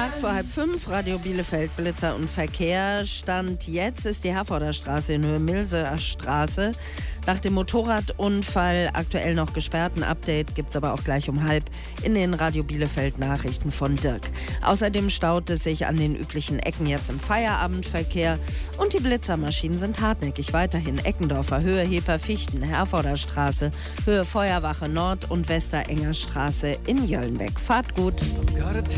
4:08, Radio Bielefeld, Blitzer und Verkehr. Stand jetzt ist die Herforder Straße in Höhe Milseer Straße. Nach dem Motorradunfall aktuell noch gesperrt. Ein Update gibt es aber auch gleich um 12:30 in den Radio Bielefeld Nachrichten von Dirk. Außerdem staut es sich an den üblichen Ecken jetzt im Feierabendverkehr. Und die Blitzermaschinen sind hartnäckig weiterhin. Eckendorfer Höhe Heper-Fichten, Herforder Straße, Höhe Feuerwache Nord und Westerenger Straße in Jöllenbeck. Fahrt gut.